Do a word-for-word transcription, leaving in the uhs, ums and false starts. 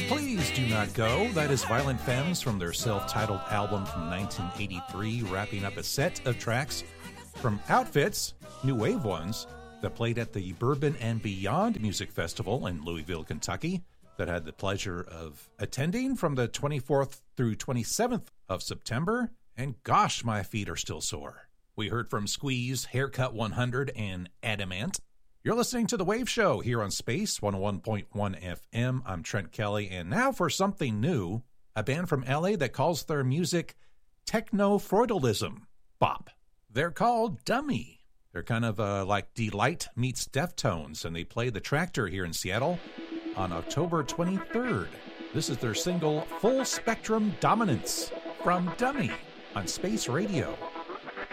Please Do Not Go. That is Violent Femmes from their self-titled album from nineteen eighty-three, wrapping up a set of tracks from Outfits, new wave ones, that played at the Bourbon and Beyond Music Festival in Louisville, Kentucky, that I had the pleasure of attending from the twenty-fourth through twenty-seventh of September. And gosh, my feet are still sore. We heard from Squeeze, Haircut one hundred, and Adamant. You're listening to The Wave Show here on Space one oh one point one F M. I'm Trent Kelly, and now for something new, a band from L A that calls their music techno-freudalism bop. They're called Dummy. They're kind of uh, like Delight meets Deftones, and they play the Tractor here in Seattle on October twenty-third. This is their single Full Spectrum Dominance from Dummy on Space Radio.